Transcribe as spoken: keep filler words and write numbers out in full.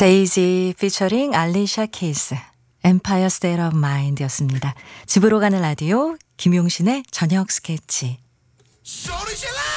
제이지 피처링 알리샤 케이스 Empire State of Mind였습니다. 집으로 가는 라디오 김용신의 저녁 스케치. 소리 질러!